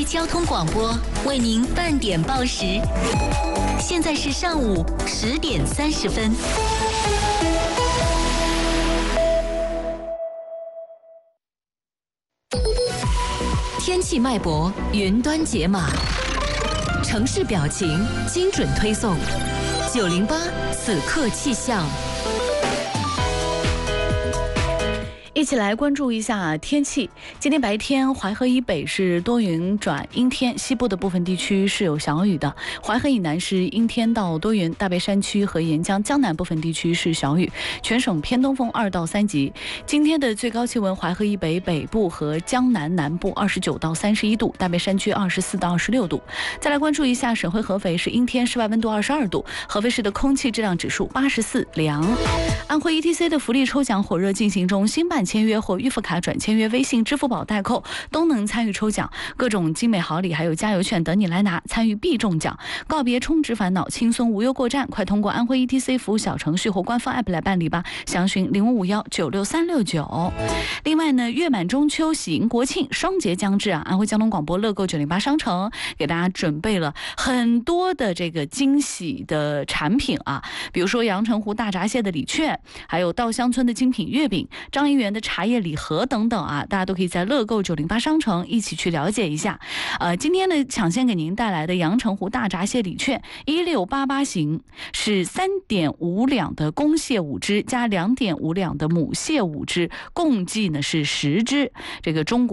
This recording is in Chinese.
交通广播为您半点报时，现在是上午10点30分。天气脉搏，云端解码，城市表情，精准推送。908此刻气象。 一起来关注一下天气。今天白天，淮河以北是多云转阴天，西部的部分地区是有小雨的。淮河以南是阴天到多云，大别山区和沿江江南部分地区是小雨。全省偏东风2到3级。今天的最高气温，淮河以北北部和江南南部29到31度，大别山区24到26度。再来关注一下省会合肥，是阴天，室外温度22度，合肥市的空气质量指数84，凉。安徽 ETC 的福利抽奖火热进行中，新办签约或预付卡转签约、微信、支付宝代扣都能参与抽奖，各种精美好礼还有加油券等你来拿，参与必中奖。告别充值烦恼，轻松无忧过站，快通过安徽 ETC 服务小程序或官方 app 来办理吧，详询0551966369。另外呢，月满中秋，喜迎国庆，双节将至啊！安徽交通广播乐购908商城给大家准备了很多的这个惊喜的产品啊，比如说阳澄湖大闸蟹的礼券，还有稻香村的精品月饼，张一元的茶叶礼盒等等啊，大家都可以在乐购908商城一起去了解一下。今天呢，抢先给您带来的阳澄湖大闸蟹礼券1688型是3.5两的公蟹5只加2.5两的母蟹5只，共计呢是10只。这个中国